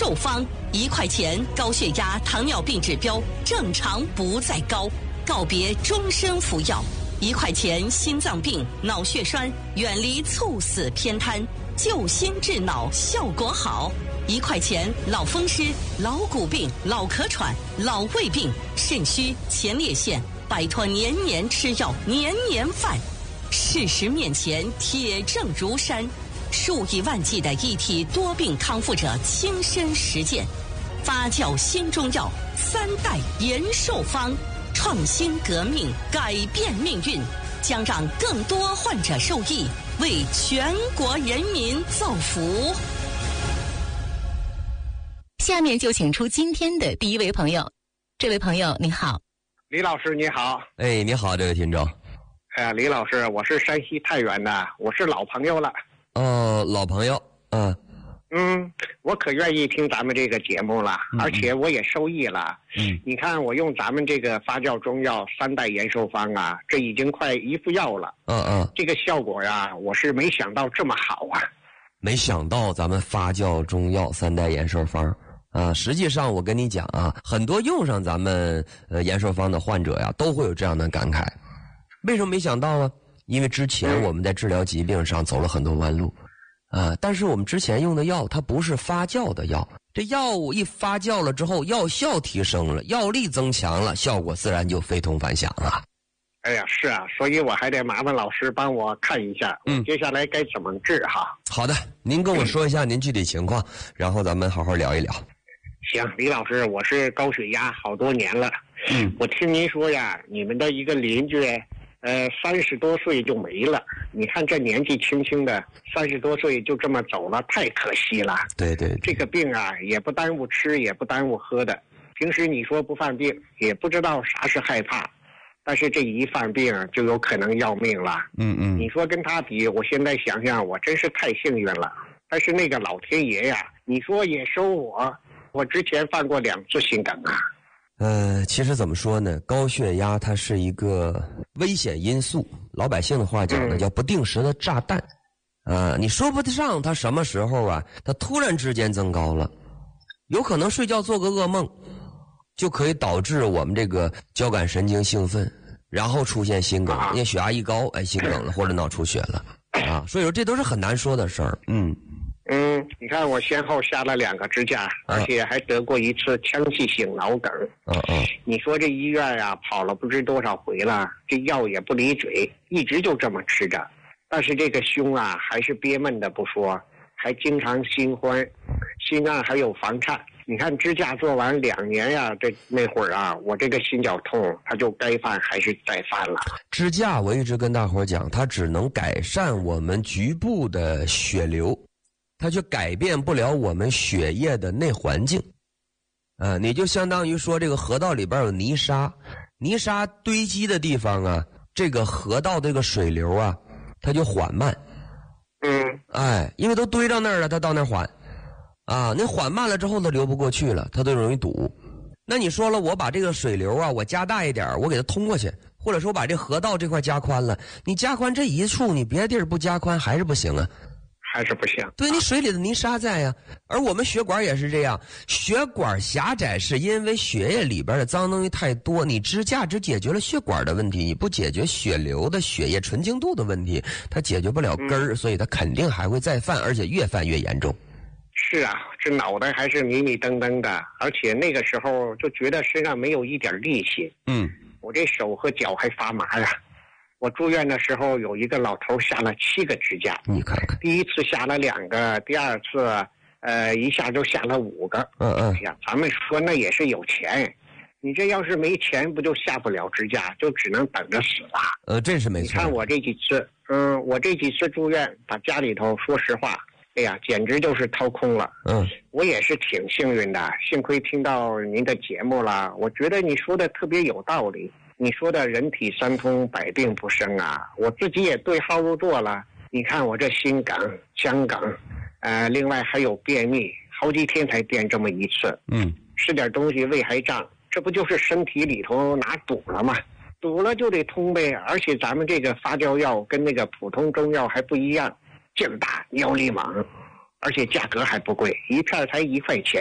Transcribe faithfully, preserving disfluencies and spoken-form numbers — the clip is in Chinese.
寿方，一块钱高血压、糖尿病指标正常不再高，告别终身服药。一块钱心脏病、脑血栓，远离猝死偏瘫，救心治脑效果好。一块钱老风湿、老骨病、老咳喘、老胃病、肾虚、前列腺，摆脱年年吃药、年年犯。事实面前，铁证如山，数以万计的一体多病康复者亲身实践，发酵新中药三代延寿方，创新革命，改变命运，将让更多患者受益，为全国人民造福。 下面就请出今天的第一位朋友。这位朋友你好。 李老师你好。 哎，你好，这位听众。 哎呀，李老师，我是山西太原的，我是老朋友了。 哦，老朋友。嗯嗯，我可愿意听咱们这个节目了， 嗯、 而且我也受益了。 嗯， 你看我用咱们这个发酵中药三代延寿方啊，这已经快一副药了。 嗯嗯， 这个效果呀，我是没想到这么好啊。 没想到咱们发酵中药三代延寿方啊，实际上我跟你讲啊，很多用上咱们呃延寿方的患者呀，都会有这样的感慨。为什么没想到呢？因为之前我们在治疗疾病上走了很多弯路。啊，但是我们之前用的药，它不是发酵的药，这药物一发酵了之后，药效提升了，药力增强了，效果自然就非同凡响了。 哎呀，是啊，所以我还得麻烦老师帮我看一下，嗯，接下来该怎么治哈？ 好的，您跟我说一下您具体情况，然后咱们好好聊一聊。 行，李老师，我是高血压好多年了，嗯，我听您说呀，你们的一个邻居。呃，三十多岁就没了。你看这年纪轻轻的，三十多岁就这么走了，太可惜了。 对 对, 对， 这个病啊，也不耽误吃，也不耽误喝的。平时你说不犯病，也不知道啥是害怕，但是这一犯病就有可能要命了。 嗯嗯， 你说跟他比，我现在想想，我真是太幸运了。但是那个老天爷呀，你说也收我，我之前犯过两次心梗啊。 呃，其实怎么说呢？高血压它是一个危险因素，老百姓的话讲呢，叫不定时的炸弹。啊、呃，你说不上它什么时候啊，它突然之间增高了，有可能睡觉做个噩梦，就可以导致我们这个交感神经兴奋，然后出现心梗，因为血压一高，哎，心梗了或者脑出血了啊。所以说这都是很难说的事儿。嗯。 嗯，你看我先后下了两个支架，而且还得过一次腔隙性脑梗。 嗯嗯， 你说这医院呀、啊，跑了不知多少回了，这药也不离嘴，一直就这么吃着。但是这个胸啊，还是憋闷的不说，还经常心慌，心脏还有房颤。你看支架做完两年呀、啊，这那会儿啊，我这个心绞痛，它就该犯还是再犯了。 支架我一直跟大伙讲，它只能改善我们局部的血流。它却改变不了我们血液的内环境，啊，你就相当于说这个河道里边有泥沙，泥沙堆积的地方啊，这个河道这个水流啊，它就缓慢， 嗯， 哎，因为都堆到那儿了，它到那儿缓，啊，那缓慢了之后它流不过去了，它就容易堵。那你说了，我把这个水流啊，我加大一点，我给它通过去，或者说把这河道这块加宽了，你加宽这一处，你别的地儿不加宽还是不行啊。 还是不行， 对，你水里的泥沙在呀，而我们血管也是这样，血管狭窄是因为血液里边的脏东西太多，你支架只解决了血管的问题，你不解决血流的血液纯净度的问题，它解决不了根儿、嗯，所以它肯定还会再犯，而且越犯越严重。 是啊，这脑袋还是迷迷瞪瞪的，而且那个时候就觉得身上没有一点力气，嗯，我这手和脚还发麻呀。我住院的时候，有一个老头下了七个支架， 你看看， 第一次下了两个，第二次，呃，一下就下了五个。 嗯嗯， 哎呀，咱们说那也是有钱，你这要是没钱，不就下不了支架，就只能等着死了。 呃，这是没错。 你看我这几次，嗯，我这几次住院，把家里头，说实话，哎呀，简直就是掏空了。 嗯， 我也是挺幸运的，幸亏听到您的节目了，我觉得你说的特别有道理。你说的人体三通，百病不生啊！我自己也对号入座了。你看我这心梗、腔梗，呃，另外还有便秘，好几天才便这么一次。 嗯， 吃点东西胃还胀，这不就是身体里头哪堵了吗？堵了就得通呗。而且咱们这个发酵药跟那个普通中药还不一样，劲儿大，药力猛，而且价格还不贵，一片才一块钱。